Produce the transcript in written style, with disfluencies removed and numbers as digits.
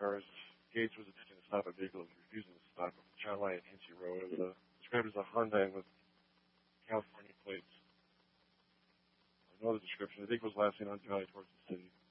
cars. Gates was attempting to stop a vehicle that was refusing to stop on John Lyon Hinchy Road. It was described as a Hyundai with California plates. No other description. The vehicle was last seen on the valley towards the city.